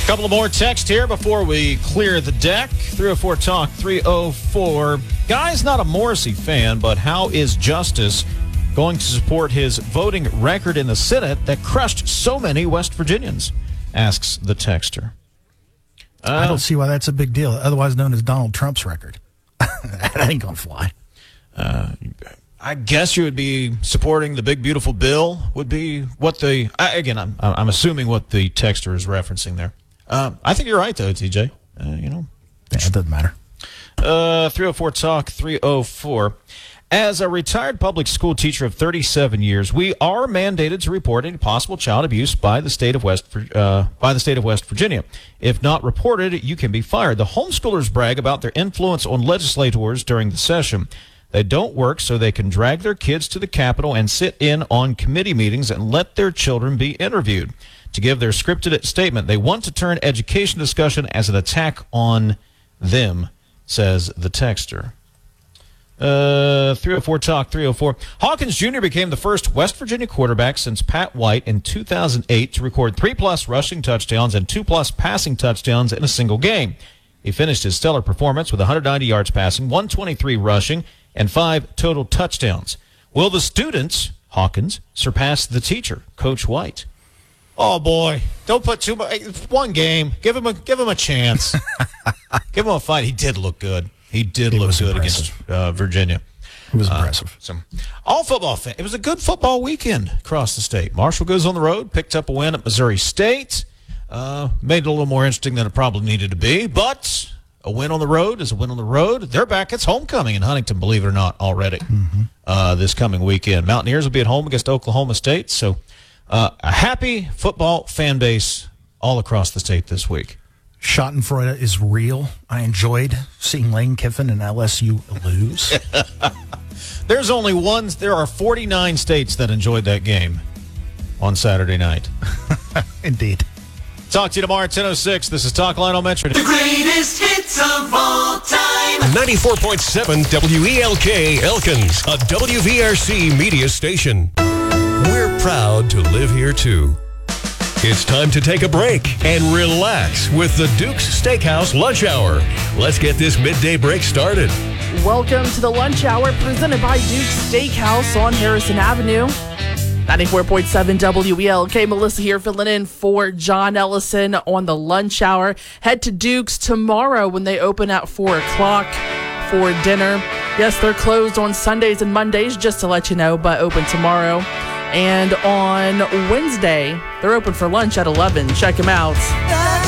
Couple of more texts here before we clear the deck. 304 Talk 304. Guy's not a Morrissey fan, but how is Justice going to support his voting record in the Senate that crushed so many West Virginians? Asks the texter. I don't see why that's a big deal, otherwise known as Donald Trump's record. That ain't going to fly. I guess you would be supporting the big, beautiful bill would be what the... I'm assuming what the texter is referencing there. I think you're right, though, TJ. Yeah, it doesn't matter. 304 Talk 304. As a retired public school teacher of 37 years, we are mandated to report any possible child abuse by the state of West Virginia. If not reported, you can be fired. The homeschoolers brag about their influence on legislators during the session. They don't work so they can drag their kids to the Capitol and sit in on committee meetings and let their children be interviewed. To give their scripted statement, they want to turn education discussion as an attack on them, says the texter. 304 Talk 304. Hawkins Jr. became the first West Virginia quarterback since Pat White in 2008 to record 3+ rushing touchdowns and 2+ passing touchdowns in a single game. He finished his stellar performance with 190 yards passing, 123 rushing, and 5 total touchdowns. Will the students, Hawkins, surpass the teacher, Coach White? Oh boy! Don't put too much. One game. Give him a chance. Give him a fight. He did look good. He did look good against Virginia. It was impressive. All football fans. It was a good football weekend across the state. Marshall goes on the road, picked up a win at Missouri State. Made it a little more interesting than it probably needed to be, but a win on the road is a win on the road. They're back. It's homecoming in Huntington, believe it or not, already. This coming weekend. Mountaineers will be at home against Oklahoma State. So a happy football fan base all across the state this week. Schadenfreude is real. I enjoyed seeing Lane Kiffin and LSU lose. There are 49 states that enjoyed that game on Saturday night. Indeed. Talk to you tomorrow at 10:06. This is Talk Lionel Metro. The greatest hits of all time. 94.7 WELK Elkins, a WVRC media station. We're proud to live here, too. It's time to take a break and relax with the Duke's Steakhouse Lunch Hour. Let's get this midday break started. Welcome to the Lunch Hour presented by Duke's Steakhouse on Harrison Avenue. 94.7 WELK. Melissa here filling in for John Ellison on the Lunch Hour. Head to Duke's tomorrow when they open at 4 o'clock for dinner. Yes, they're closed on Sundays and Mondays, just to let you know, but open tomorrow. And on Wednesday, they're open for lunch at 11. Check them out.